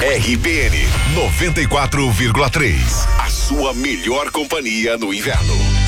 RBN 94,3. A sua melhor companhia no inverno.